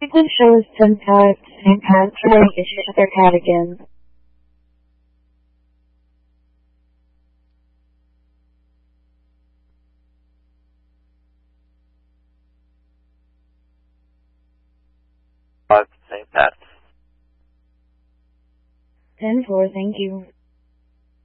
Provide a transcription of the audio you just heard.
Frequent shows sometimes and cats running issues with their cat again. St. Pat. 10-4, thank you.